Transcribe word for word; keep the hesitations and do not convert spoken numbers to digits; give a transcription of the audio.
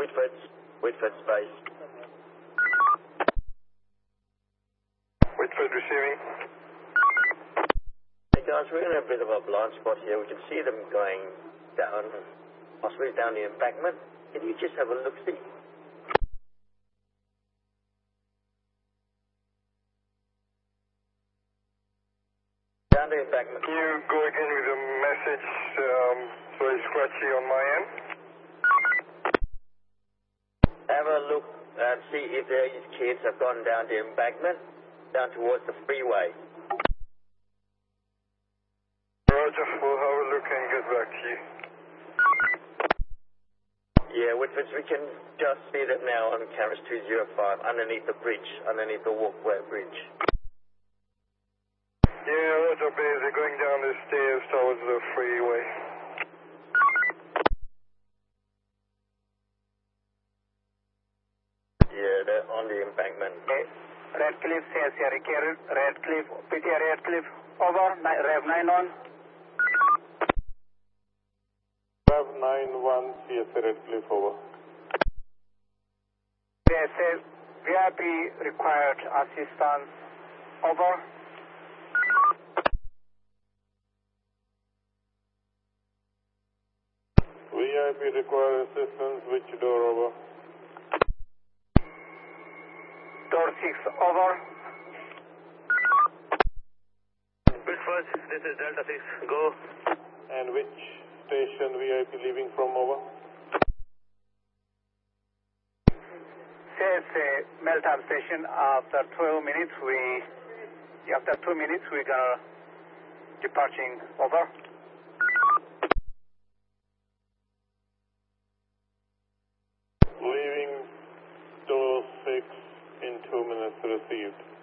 Whitford, Whitford space. Whitford receiving. Hey guys, we're in a bit of a blind spot here. We can see them going down, possibly down the embankment. Can you just have a look-see? Down the embankment. Can you go again with the message? Um, very scratchy on my end. Have a look and see if these kids have gone down the embankment, down towards the freeway. Roger, we'll have a look and get back to you. Yeah, Whitford, we can just see that now on cameras two oh five, underneath the bridge, underneath the walkway bridge. Yeah, Roger, Bays, they're going down the stairs towards the freeway. Yeah, they're on the embankment. Okay. Redcliffe says here, Redcliffe, P T A Redcliffe, over, Rev nine one. Rev nine one, C S A Redcliffe, over. They say V I P required assistance, over. V I P require assistance, which door, over? Door six, over. Whitford, this is Delta six, go. And which station V I P leaving from, over? Says uh, Meltdown station, after twelve minutes, we, after two minutes, we gonna departing, over. Leaving door six in two minutes, received.